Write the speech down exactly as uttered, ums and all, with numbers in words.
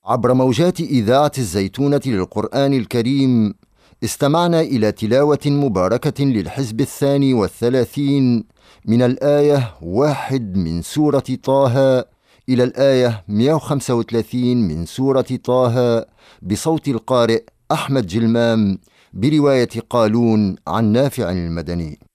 عبر موجات إذاعة الزيتونة للقرآن الكريم استمعنا إلى تلاوة مباركة للحزب الثاني والثلاثين من الآية واحد من سورة طه إلى الآية مئة وخمسة وثلاثين من سورة طه بصوت القارئ أحمد جلمام برواية قالون عن نافع المدني.